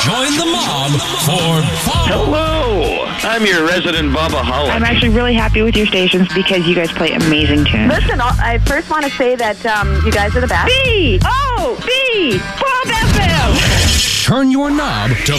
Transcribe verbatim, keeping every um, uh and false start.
Join the mob for fun. Hello, I'm your resident Bubba I'm actually really happy with your stations because you guys play amazing tunes. Listen, I first want to say that um, you guys are the best. B O B Bob F M. Turn your knob to